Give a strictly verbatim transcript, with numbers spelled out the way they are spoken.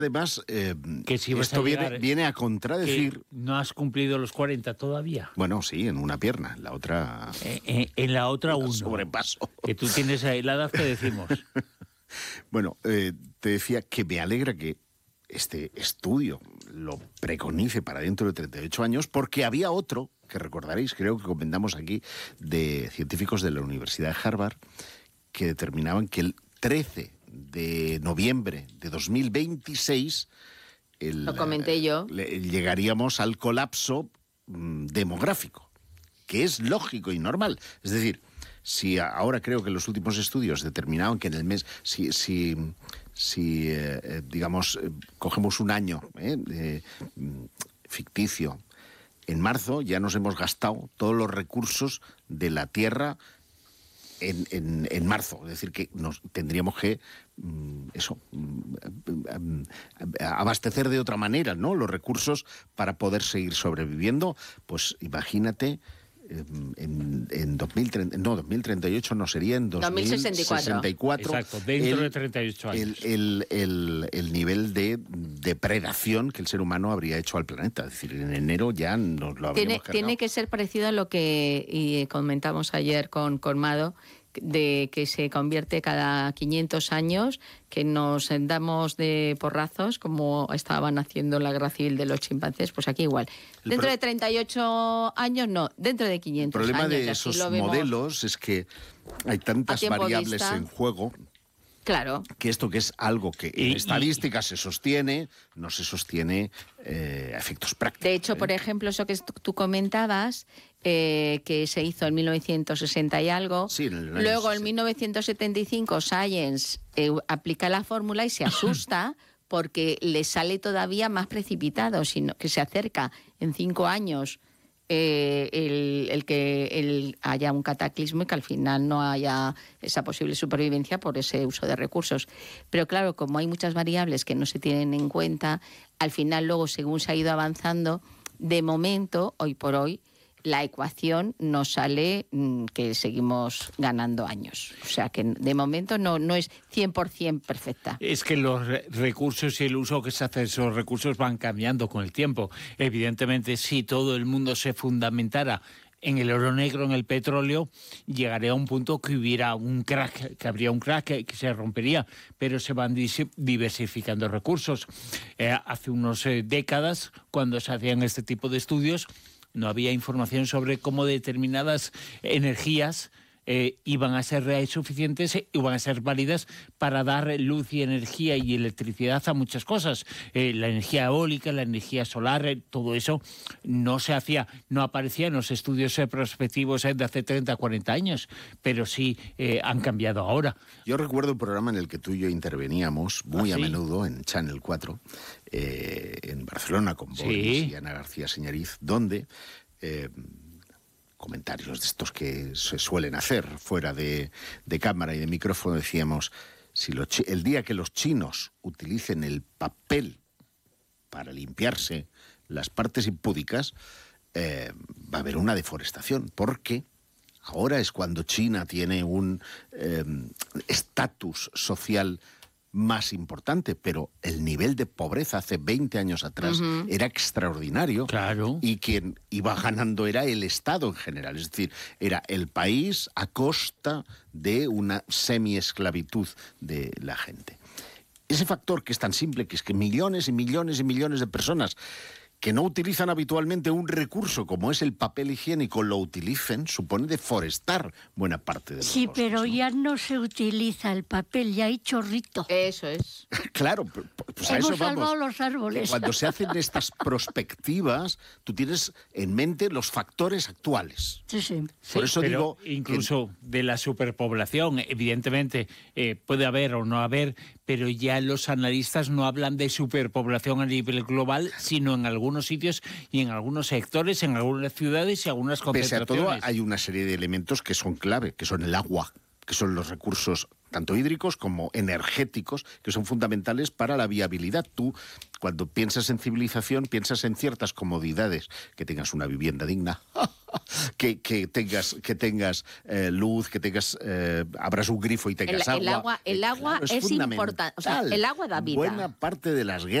Además, eh, que si esto a llegar, viene, viene a contradecir... ¿No has cumplido los cuarenta todavía? Bueno, sí, en una pierna, en la otra... Eh, eh, en la otra uno. Sobrepaso. Que tú tienes ahí la edad que decimos. Bueno, eh, te decía que me alegra que este estudio lo preconice para dentro de treinta y ocho años, porque había otro, que recordaréis, creo que comentamos aquí, de científicos de la Universidad de Harvard, que determinaban que el trece de noviembre de dos mil veintiséis el, lo comenté yo, le, llegaríamos al colapso mm, demográfico, que es lógico y normal. Es decir, si ahora creo que los últimos estudios determinaban que en el mes, si, si, si eh, digamos, eh, cogemos un año eh, eh, ficticio, en marzo ya nos hemos gastado todos los recursos de la Tierra En, en, en marzo, es decir, que nos tendríamos que mm, eso mm, abastecer de otra manera, ¿no? Los recursos para poder seguir sobreviviendo. Pues imagínate, eh, en, en dos mil treinta, no, dos mil treinta y ocho no, sería en dos mil sesenta y cuatro. Exacto, dentro el, de treinta y ocho años. El, el, el, el nivel de depredación que el ser humano habría hecho al planeta. Es decir, en enero ya nos lo habríamos tiene, cargado. tiene que ser parecido a lo que y comentamos ayer con, con Mado, de que se convierte cada quinientos años, que nos damos de porrazos, como estaban haciendo la guerra civil de los chimpancés, pues aquí igual. El dentro pro... de treinta y ocho años, no, dentro de quinientos años. El problema años, de esos modelos es que hay tantas variables vista. en juego. Claro. Que esto que es algo que en y, estadística y... se sostiene, no se sostiene eh, a efectos prácticos. De hecho, ¿eh? por ejemplo, eso que tú comentabas, eh, que se hizo en mil novecientos sesenta y algo, sí, en el luego sesenta. En mil novecientos setenta y cinco Science eh, aplica la fórmula y se asusta porque le sale todavía más precipitado, sino que se acerca en cinco años Eh, el, el que el, haya un cataclismo y que al final no haya esa posible supervivencia por ese uso de recursos. Pero claro, como hay muchas variables que no se tienen en cuenta, al final luego, según se ha ido avanzando, de momento, hoy por hoy, la ecuación nos sale mmm, que seguimos ganando años. O sea que de momento no, no es cien por ciento perfecta. Es que los re recursos y el uso que se hace de esos recursos van cambiando con el tiempo. Evidentemente, si todo el mundo se fundamentara en el oro negro, en el petróleo, llegaría a un punto que hubiera un crack, que habría un crack que se rompería, pero se van diversificando recursos. Eh, hace unas eh, décadas, cuando se hacían este tipo de estudios, no había información sobre cómo determinadas energías eh, iban a ser suficientes y iban a ser válidas para dar luz y energía y electricidad a muchas cosas. Eh, la energía eólica, la energía solar, eh, todo eso no se hacía, no aparecía en los estudios eh, prospectivos eh, de hace treinta, cuarenta años, pero sí eh, han cambiado ahora. Yo recuerdo un programa en el que tú y yo interveníamos muy ¿Ah, sí? a menudo en Channel cuatro, eh, en Barcelona, con Boris sí. y Ana García Señariz, donde eh, comentarios de estos que se suelen hacer fuera de, de cámara y de micrófono, decíamos, si los el día que los chinos utilicen el papel para limpiarse las partes impúdicas, eh, va a haber una deforestación, porque ahora es cuando China tiene un estatus eh, social más importante, pero el nivel de pobreza hace veinte años atrás uh-huh. era extraordinario. Claro. Y quien iba ganando era el Estado en general, es decir, era el país a costa de una semi-esclavitud de la gente. Ese factor que es tan simple, que es que millones y millones y millones de personas que no utilizan habitualmente un recurso como es el papel higiénico, lo utilicen, supone deforestar buena parte de los Sí, bosques, pero ¿no? ya no se utiliza el papel, ya hay chorrito. Eso es. Claro, pues a Hemos eso vamos. salvado los árboles. Cuando se hacen estas prospectivas, tú tienes en mente los factores actuales. Sí, sí. Por eso sí, digo... Incluso que... de la superpoblación, evidentemente, eh, puede haber o no haber, pero ya los analistas no hablan de superpoblación a nivel global, sino en algunos sitios y en algunos sectores, en algunas ciudades y algunas concentraciones. Pese a todo, hay una serie de elementos que son clave, que son el agua, que son los recursos tanto hídricos como energéticos, que son fundamentales para la viabilidad. Tú, cuando piensas en civilización, piensas en ciertas comodidades, que tengas una vivienda digna, que, que tengas, que tengas eh, luz, que tengas, eh, abras un grifo y tengas El, el agua. agua, el Eh, agua claro, es, fundamental. importante. O sea, el agua da vida. Buena parte de las guerras